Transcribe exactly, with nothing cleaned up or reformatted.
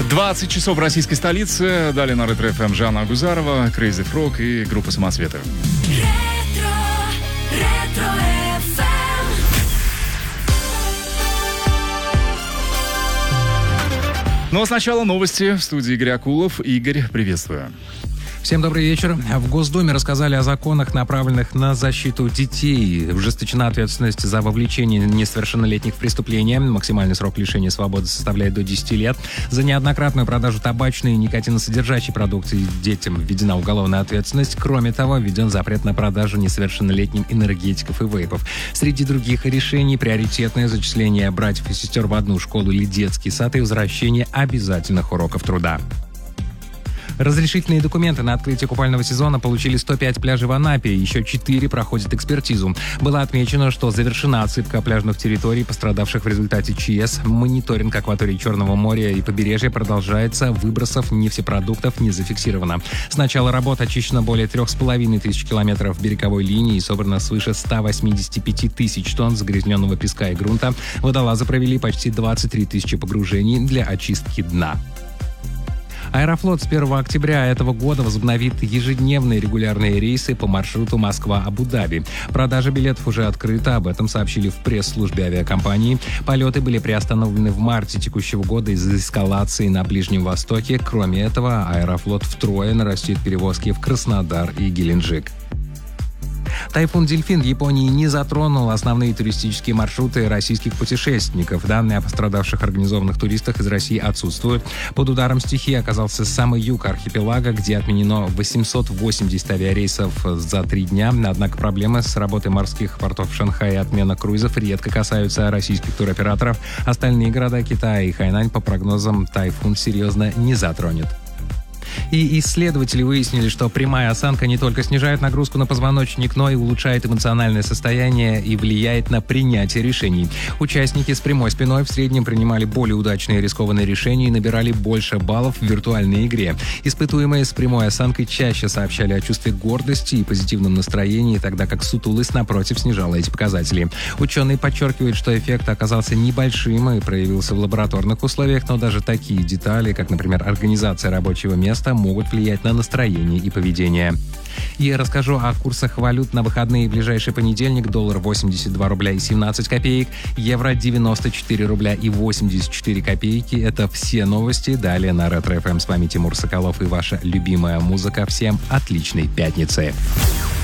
двадцать часов в российской столице. Далее на Ретро эф эм Жанна Агузарова, Crazy Frog и группа «Самоцветы». Ретро, ретро эф эм. Ну а сначала новости в студии Игорь Акулов. Игорь, приветствую. Всем добрый вечер. В Госдуме рассказали о законах, направленных на защиту детей. Ужесточена ответственность за вовлечение несовершеннолетних в преступления. Максимальный срок лишения свободы составляет до десяти лет. За неоднократную продажу табачной и никотиносодержащей продукции детям введена уголовная ответственность. Кроме того, введен запрет на продажу несовершеннолетним энергетиков и вейпов. Среди других решений приоритетное зачисление братьев и сестер в одну школу или детский сад и возвращение обязательных уроков труда. Разрешительные документы на открытие купального сезона получили сто пять пляжей в Анапе, еще четыре проходят экспертизу. Было отмечено, что завершена отсыпка пляжных территорий, пострадавших в результате ЧС. Мониторинг акватории Черного моря и побережья продолжается, выбросов нефтепродуктов не зафиксировано. С начала работ очищено более трех с половиной тысяч километров береговой линии и собрано свыше ста восьмидесяти пяти тысяч тонн загрязненного песка и грунта. Водолазы провели почти двадцать три тысячи погружений для очистки дна. Аэрофлот с первого октября этого года возобновит ежедневные регулярные рейсы по маршруту Москва-Абу-Даби. Продажа билетов уже открыта, об этом сообщили в пресс-службе авиакомпании. Полеты были приостановлены в марте текущего года из-за эскалации на Ближнем Востоке. Кроме этого, Аэрофлот втрое нарастит перевозки в Краснодар и Геленджик. Тайфун «Дельфин» в Японии не затронул основные туристические маршруты российских путешественников. Данные о пострадавших организованных туристах из России отсутствуют. Под ударом стихии оказался самый юг архипелага, где отменено восемьсот восемьдесят авиарейсов за три дня. Однако проблемы с работой морских портов Шанхая и отмена круизов редко касаются российских туроператоров. Остальные города Китая и Хайнань, по прогнозам, тайфун серьезно не затронет. И исследователи выяснили, что прямая осанка не только снижает нагрузку на позвоночник, но и улучшает эмоциональное состояние и влияет на принятие решений. Участники с прямой спиной в среднем принимали более удачные и рискованные решения и набирали больше баллов в виртуальной игре. Испытуемые с прямой осанкой чаще сообщали о чувстве гордости и позитивном настроении, тогда как сутулость, напротив, снижала эти показатели. Ученые подчеркивают, что эффект оказался небольшим и проявился в лабораторных условиях, но даже такие детали, как, например, организация рабочего места, могут влиять на настроение и поведение. И расскажу о курсах валют на выходные. В ближайший понедельник доллар восемьдесят два рубля и семнадцать копеек, евро девяносто четыре рубля и восемьдесят четыре копейки. Это все новости. Далее на Ретро эф эм. С вами Тимур Соколов и ваша любимая музыка. Всем отличной пятницы.